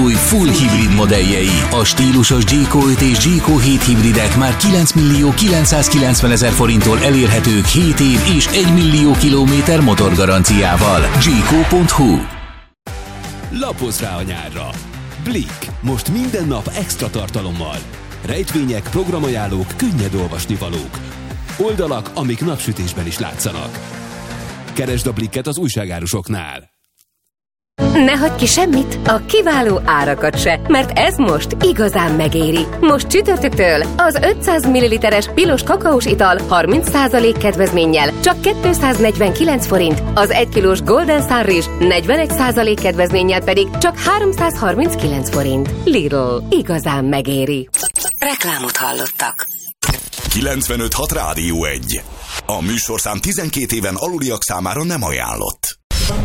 Új full hibrid modelljei. A stílusos GECO 5 és GECO 7 hibridek már 9.990.000 forinttól elérhetők 7 év és 1 millió kilométer motorgaranciával. GECO.hu. Lapozz rá a nyárra! Blick. Most minden nap extra tartalommal. Rejtvények, programajánlók, könnyed olvasnivalók. Oldalak, amik napsütésben is látszanak. Keresd a Blicket az újságárusoknál. Ne hagyj ki semmit, a kiváló árakat se, mert ez most igazán megéri. Most csütörtöktől az 500 ml-es pilos kakaós ital 30% kedvezménnyel csak 249 forint, az 1 kilós Golden Star rizs 41% kedvezménnyel pedig csak 339 forint. Lidl, igazán megéri. Reklámot hallottak. 95.6 Rádió 1. A műsorszám 12 éven aluliak számára nem ajánlott.